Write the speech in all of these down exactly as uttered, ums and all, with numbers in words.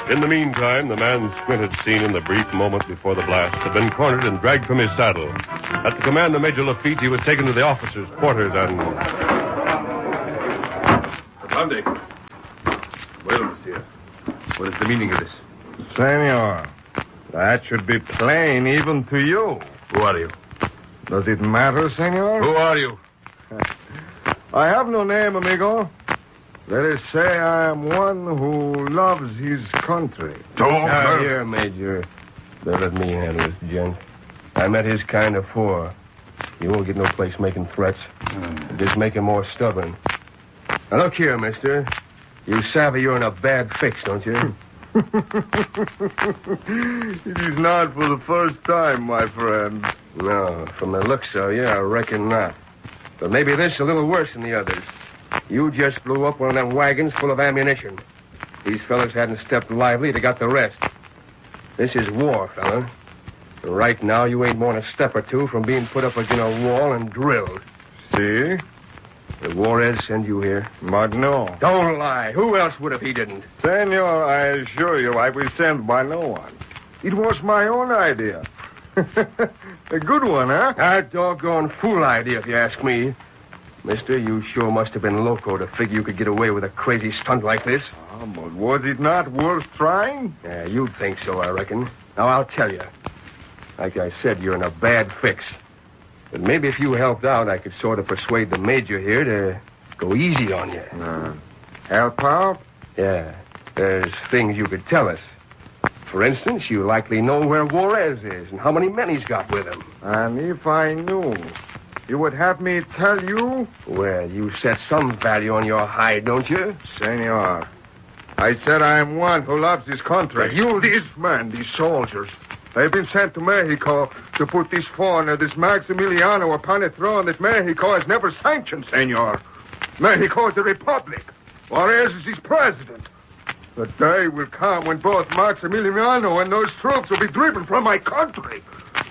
In the meantime, the man Squint had seen in the brief moment before the blast had been cornered and dragged from his saddle. At the command of Major Lafitte, he was taken to the officers' quarters and... Conde. Well, monsieur, what is the meaning of this? Senor, that should be plain even to you. Who are you? Does it matter, senor? Who are you? I have no name, amigo. Let us say I am one who loves his country. Don't. Now, here, Major. Don't let me handle this, gent. I met his kind afore. You won't get no place making threats. Mm. Just make him more stubborn. Now, look here, mister. You savvy you're in a bad fix, don't you? It is not for the first time, my friend. No, from the looks of you, I reckon not. But maybe this is a little worse than the others. You just blew up one of them wagons full of ammunition. These fellas hadn't stepped lively to got the rest. This is war, fella. Right now, you ain't more than a step or two from being put up against a wall and drilled. See? Did Juarez send you here? But no. Don't lie. Who else would if he didn't? Senor, I assure you I was sent by no one. It was my own idea. A good one, huh? A doggone fool idea, if you ask me. Mister, you sure must have been loco to figure you could get away with a crazy stunt like this. Oh, but was it not worth trying? Yeah, you'd think so, I reckon. Now, I'll tell you. Like I said, you're in a bad fix. But maybe if you helped out, I could sort of persuade the major here to go easy on you. Uh, help out? Yeah. There's things you could tell us. For instance, you likely know where Juarez is and how many men he's got with him. And if I knew, you would have me tell you? Well, you set some value on your hide, don't you? Senor, I said I am one who loves his country. But you... These men, these soldiers, they've been sent to Mexico to put this foreigner, this Maximiliano, upon a throne that Mexico has never sanctioned, senor. Mexico is a republic. Juarez is his president. The day will come when both Maximiliano and those troops will be driven from my country.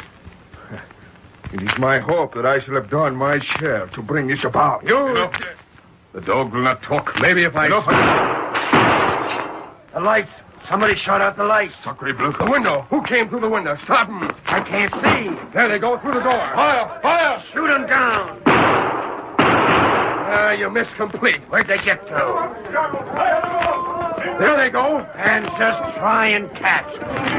It is my hope that I shall have done my share to bring this about. You... Enough. The dog will not talk. Maybe if I... Enough. The lights. Somebody shot out the lights. Sacre bleu. The window. Who came through the window? Stop him. I can't see. There they go, through the door. Fire! Fire! Shoot them down. Ah, you missed complete. Where'd they get to? There they go. And just try and catch.